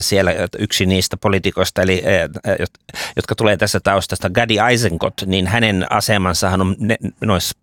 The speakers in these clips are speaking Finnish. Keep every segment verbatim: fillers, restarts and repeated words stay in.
siellä yksi niistä poliitikoista, eli jotka tulee tässä taustasta, Gadi Eisenkot, niin hänen asemansahan on noissa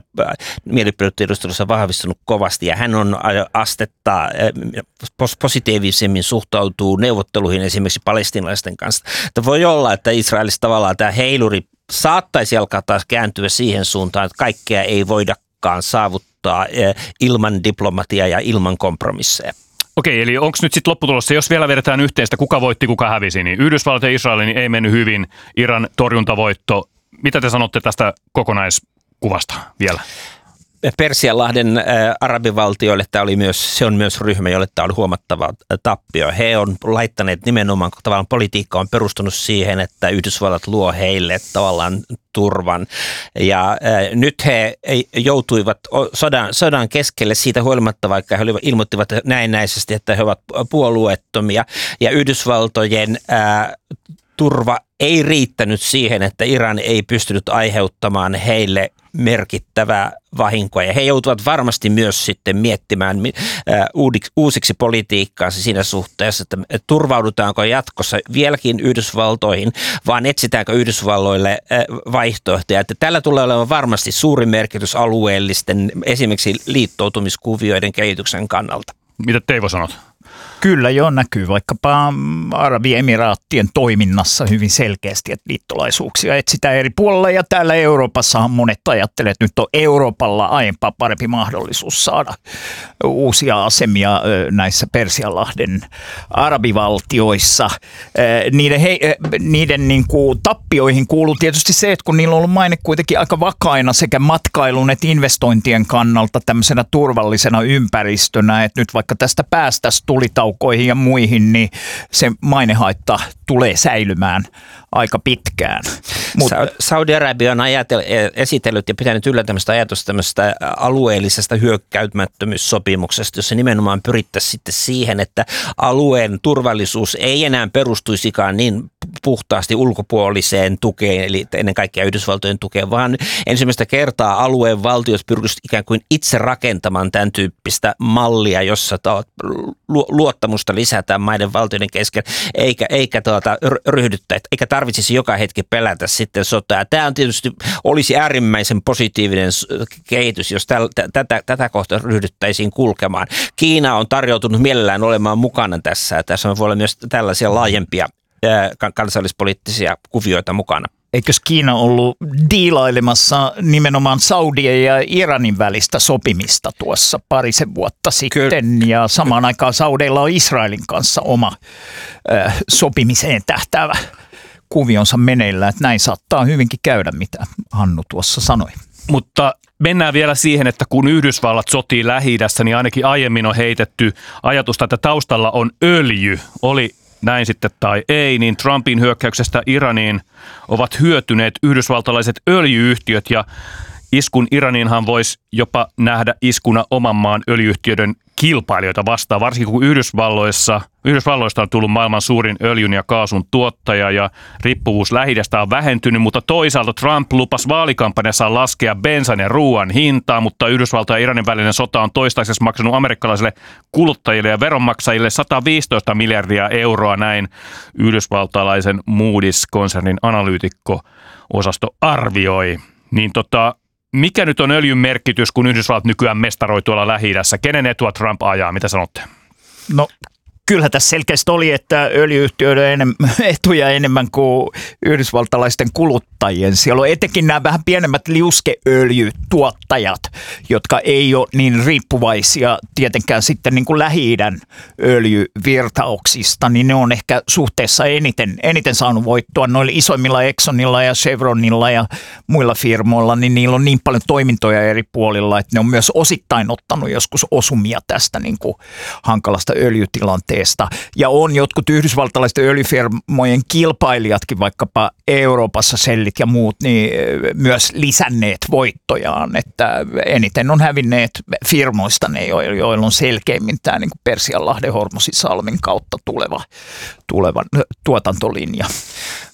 mielipidetiedustelussa vahvistunut kovasti ja hän on astetta positiivisemmin suhtautuu neuvotteluihin esimerkiksi palestiinalaisten kanssa. Että voi olla, että Israelissa tavallaan tämä heiluri saattaisi alkaa taas kääntyä siihen suuntaan, että kaikkea ei voidakaan saavuttaa ilman diplomatiaa ja ilman kompromisseja. Okei, eli onko nyt sitten lopputulossa, jos vielä vedetään yhteistä, kuka voitti, kuka hävisi, niin Yhdysvallat ja Israel niin ei mennyt hyvin, Iran torjuntavoitto. Mitä te sanotte tästä kokonaiskuvasta vielä? Persianlahden arabivaltioille tämä oli myös, se on myös ryhmä, jolle tämä oli huomattava tappio. He on laittaneet nimenomaan, tavallaan politiikka on perustunut siihen, että Yhdysvallat luo heille tavallaan turvan. Ja äh, nyt he joutuivat sodan, sodan keskelle siitä huolimatta, vaikka he ilmoittivat näennäisesti, että he ovat puolueettomia. Ja Yhdysvaltojen äh, turva ei riittänyt siihen, että Iran ei pystynyt aiheuttamaan heille merkittävää vahinkoa. Ja he joutuvat varmasti myös sitten miettimään uusiksi politiikkaansa siinä suhteessa, että turvaudutaanko jatkossa vieläkin Yhdysvaltoihin, vaan etsitäänkö Yhdysvalloille vaihtoehtoja. Että tällä tulee olemaan varmasti suuri merkitys alueellisten esimerkiksi liittoutumiskuvioiden kehityksen kannalta. Mitä Teivo sanot? Kyllä jo näkyy vaikkapa Arabiemiraattien toiminnassa hyvin selkeästi, että liittolaisuuksia etsitään eri puolilla ja täällä Euroopassahan monet ajattelevat, että nyt on Euroopalla aiempaa parempi mahdollisuus saada uusia asemia näissä Persianlahden arabivaltioissa. Niiden, he, niiden niin kuin tappioihin kuuluu tietysti se, että kun niillä on ollut maine kuitenkin aika vakaina sekä matkailun että investointien kannalta tämmöisenä turvallisena ympäristönä, että nyt vaikka tästä päästäisiin tulitaukoihin ja muihin, niin se mainehaitta tulee säilymään aika pitkään. Mut Saudi-Arabia on ajatel, esitellyt ja pitänyt yllä tämmöistä ajatusta tämmöistä alueellisesta hyökkäytmättömyyssopimuksesta, jossa nimenomaan pyrittäisiin sitten siihen, että alueen turvallisuus ei enää perustuisikaan niin puhtaasti ulkopuoliseen tukeen, eli ennen kaikkea Yhdysvaltojen tukeen, vaan ensimmäistä kertaa alueen valtiot pyrkisivät ikään kuin itse rakentamaan tämän tyyppistä mallia, jossa luottamusta lisätään maiden valtioiden kesken, eikä, eikä tuota, ryhdyttä, eikä tarvitsisi joka hetki pelätä sitten sotaa. Tämä on tietysti, olisi äärimmäisen positiivinen kehitys, jos täl, tätä, tätä kohtaa ryhdyttäisiin kulkemaan. Kiina on tarjoutunut mielellään olemaan mukana tässä, ja tässä voi olla myös tällaisia laajempia kansallispoliittisia kuvioita mukana. Eikös Kiina ollut diilailemassa nimenomaan Saudien ja Iranin välistä sopimista tuossa parisen vuotta sitten, Kyllä. ja samaan aikaan Saudeilla on Israelin kanssa oma äh, sopimiseen tähtäävä kuvionsa meneillään, että näin saattaa hyvinkin käydä, mitä Hannu tuossa sanoi. Mutta mennään vielä siihen, että kun Yhdysvallat sotii Lähi-idässä, niin ainakin aiemmin on heitetty ajatusta, että taustalla on öljy. Oli näin sitten tai ei, niin Trumpin hyökkäyksestä Iraniin ovat hyötyneet yhdysvaltalaiset öljyyhtiöt ja iskun Iraniinhan voisi jopa nähdä iskuna oman maan öljyyhtiöiden kilpailijoita vastaan, varsinkin kun Yhdysvalloissa, Yhdysvalloista on tullut maailman suurin öljyn ja kaasun tuottaja ja riippuvuus Lähi-idästä on vähentynyt, mutta toisaalta Trump lupasi vaalikampanjassa laskea bensan ja ruoan hintaa, mutta Yhdysvaltain ja Iranin välinen sota on toistaiseksi maksanut amerikkalaisille kuluttajille ja veronmaksajille sata viisitoista miljardia euroa, näin yhdysvaltalaisen Moody's-konsernin analyytikko-osasto arvioi. Niin tota, mikä nyt on öljyn merkitys, kun Yhdysvallat nykyään mestaroi tuolla Lähi-idässä? Kenen etua Trump ajaa? Mitä sanotte? No kyllähän tässä selkeästi oli, että öljyyhtiöiden enemmän, etuja enemmän kuin yhdysvaltalaisten kuluttajien. Siellä on etenkin nämä vähän pienemmät liuskeöljytuottajat, jotka ei ole niin riippuvaisia tietenkään sitten niin kuin Lähi-idän öljyvirtauksista, niin ne on ehkä suhteessa eniten, eniten saanut voittoa noilla isoimmilla Exxonilla ja Chevronilla ja muilla firmoilla, niin niillä on niin paljon toimintoja eri puolilla, että ne on myös osittain ottanut joskus osumia tästä niin kuin hankalasta öljytilanteesta. Ja on jotkut yhdysvaltalaiset öljyfirmojen kilpailijatkin, vaikkapa Euroopassa Shellit ja muut, niin myös lisänneet voittojaan, että eniten on hävinneet firmoista ne, joilla on selkeimmin tämä niin kuin Persianlahden Hormusin salmin kautta tuleva, tuleva tuotantolinja.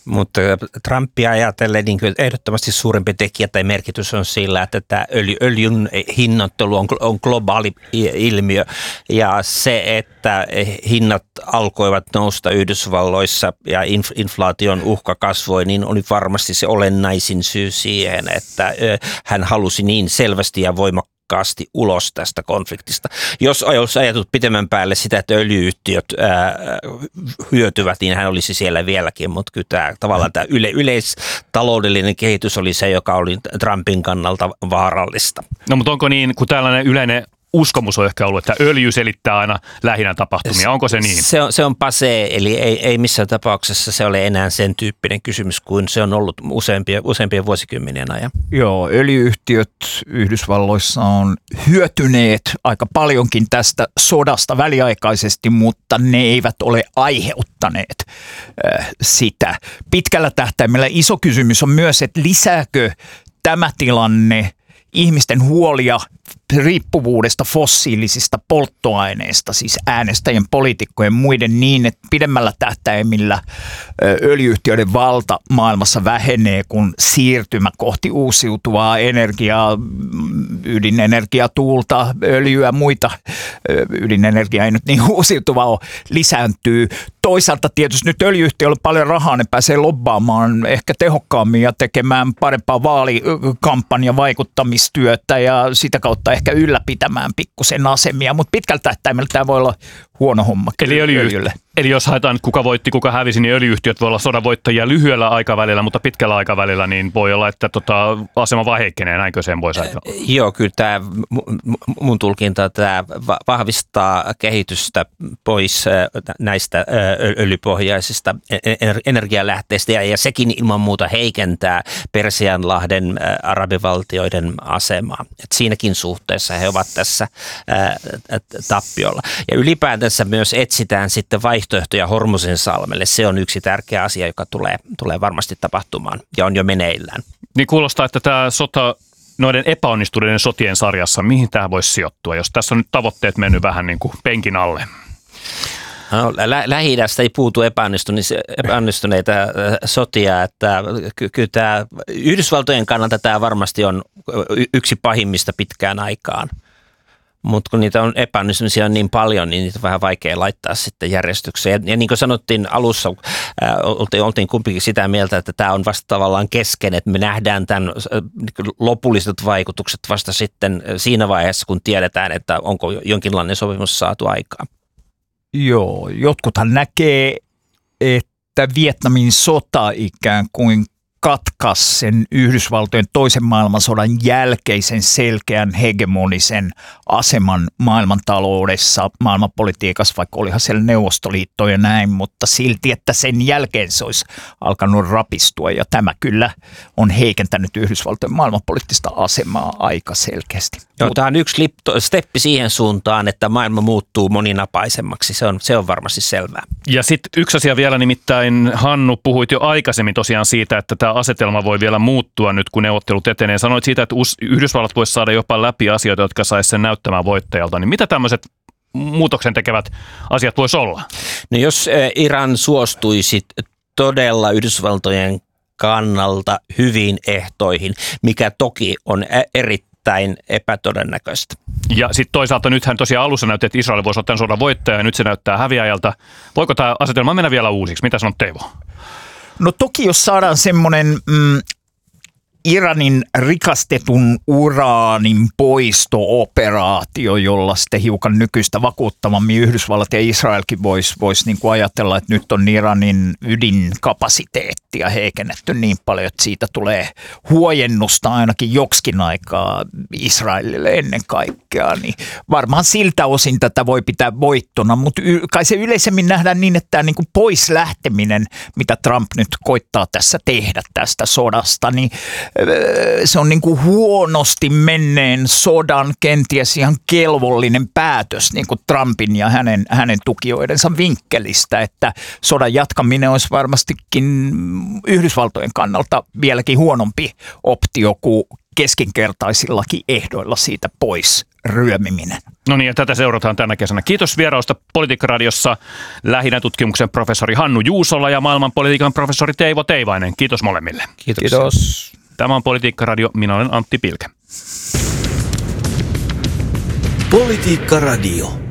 Mutta Trumpia ajatellen niin ehdottomasti suurempi tekijä tai merkitys on sillä, että tämä öljy, öljyn hinnoittelu on, on globaali ilmiö ja se, että hinnat alkoivat nousta Yhdysvalloissa ja inflaation uhka kasvoi, niin oli varmasti se olennaisin syy siihen, että hän halusi niin selvästi ja voimakkaasti ulos tästä konfliktista. Jos olisi ajatut pitemmän päälle sitä, että öljyyhtiöt ää, hyötyvät, niin hän olisi siellä vieläkin, mutta kyllä tämä, tavallaan tämä yle, yleistaloudellinen kehitys oli se, joka oli Trumpin kannalta vaarallista. No mutta onko niin, kun tällainen yleinen uskomus on ehkä ollut, että öljy selittää aina lähinnä tapahtumia. Onko se niin? Se on, se on pasee, eli ei, ei missään tapauksessa se ole enää sen tyyppinen kysymys kuin se on ollut useampien, useampien vuosikymmenien ajan. Joo, öljyyhtiöt Yhdysvalloissa on hyötyneet aika paljonkin tästä sodasta väliaikaisesti, mutta ne eivät ole aiheuttaneet äh, sitä. Pitkällä tähtäimellä iso kysymys on myös, että lisääkö tämä tilanne ihmisten huolia riippuvuudesta fossiilisista polttoaineista, siis äänestäjien, poliitikkojen muiden niin, että pidemmällä tähtäimillä öljyyhtiöiden valta maailmassa vähenee, kun siirtymä kohti uusiutuvaa energiaa, ydinenergiaa, tuulta, öljyä, muita, ydinenergia ei nyt niin uusiutuvaa ole, lisääntyy. Toisaalta tietysti nyt öljyyhtiöillä on paljon rahaa, ne pääsee lobbaamaan ehkä tehokkaammin ja tekemään parempaa vaalikampanjan vaikuttamistyötä ja sitä kautta ehkä ylläpitämään pikkusen asemia, mutta pitkältä tähtäimellä tämä voi olla huono homma eli öljylle. Eli jos haetaan, kuka voitti, kuka hävisi, niin öljyyhtiöt voi olla sodan voittajia lyhyellä aikavälillä, mutta pitkällä aikavälillä niin voi olla, että tota, asema vaan heikkenee, näinkö sen voi sanoa? Joo, kyllä tämä mun tulkinta tämä vahvistaa kehitystä pois näistä öljypohjaisista energialähteistä ja sekin ilman muuta heikentää Persianlahden arabivaltioiden asemaa. Et siinäkin suhteessa he ovat tässä tappiolla. Ja ylipäätänsä myös etsitään sitten vaihtoehtoja Hormusin salmelle. Se on yksi tärkeä asia, joka tulee, tulee varmasti tapahtumaan ja on jo meneillään. Niin kuulostaa, että tämä sota noiden epäonnistuneiden sotien sarjassa, mihin tämä voisi sijoittua, jos tässä on nyt tavoitteet mennyt vähän niin kuin penkin alle? No, lä- Lähi-idästä ei puutu epäonnistuneita sotia, että ky- kyllä tämä Yhdysvaltojen kannalta tämä varmasti on yksi pahimmista pitkään aikaan. Mutta kun niitä on epäonnistumisia on niin paljon, niin niitä on vähän vaikea laittaa sitten järjestykseen. Ja, ja niin kuin sanottiin alussa, ää, oltiin, oltiin kumpikin sitä mieltä, että tämä on vasta tavallaan kesken, että me nähdään tämän ää, lopulliset vaikutukset vasta sitten siinä vaiheessa, kun tiedetään, että onko jonkinlainen sopimus saatu aikaan. Joo, jotkuthan näkee, että Vietnamin sota ikään kuin katkaisi sen Yhdysvaltojen toisen maailmansodan jälkeisen selkeän hegemonisen aseman maailmantaloudessa, maailmanpolitiikassa, vaikka olihan siellä Neuvostoliitto ja näin, mutta silti, että sen jälkeen se olisi alkanut rapistua ja tämä kyllä on heikentänyt Yhdysvaltojen maailmanpoliittista asemaa aika selkeästi. Joo, tämä on yksi steppi siihen suuntaan, että maailma muuttuu moninapaisemmaksi. Se on, se on varmasti selvää. Ja sitten yksi asia vielä, nimittäin Hannu, puhuit jo aikaisemmin tosiaan siitä, että tämä asetelma voi vielä muuttua nyt, kun neuvottelut etenee. Sanoit siitä, että Yhdysvallat voisi saada jopa läpi asioita, jotka saisi sen näyttämään voittajalta. Niin mitä tämmöiset muutoksen tekevät asiat voisi olla? No jos Iran suostuisi todella Yhdysvaltojen kannalta hyviin ehtoihin, mikä toki on erittäin epätodennäköistä. Ja sitten toisaalta nythän tosiaan alussa näytti, että Israel voisi ottaa sodan voittaja ja nyt se näyttää häviäjältä. Voiko tämä asetelma mennä vielä uusiksi? Mitä sanot Teivo? No toki jos saadaan semmoinen mm, Iranin rikastetun uraanin poisto-operaatio, jolla sitten hiukan nykyistä vakuuttavammin Yhdysvallat ja Israelkin voisi vois niinku ajatella, että nyt on Iranin ydinkapasiteettia heikennetty niin paljon, että siitä tulee huojennusta ainakin joksikin aikaa Israelille ennen kaikkea. Niin varmaan siltä osin tätä voi pitää voittona, mutta y- kai se yleisemmin nähdään niin, että tämä niinku pois lähteminen, mitä Trump nyt koittaa tässä tehdä tästä sodasta, niin se on niin kuin huonosti menneen sodan kenties ihan kelvollinen päätös niin kuin Trumpin ja hänen, hänen tukijoidensa vinkkelistä, että sodan jatkaminen olisi varmastikin Yhdysvaltojen kannalta vieläkin huonompi optio kuin keskinkertaisillakin ehdoilla siitä pois ryömiminen. No niin, ja tätä seurataan tänä kesänä. Kiitos vierausta Politiikka-radiossa lähinnä tutkimuksen professori Hannu Juusola ja maailmanpolitiikan professori Teivo Teivainen. Kiitos molemmille. Kiitos. Kiitos. Tämä on Politiikka-radio. Minä olen Antti Pilke. Politiikka-radio.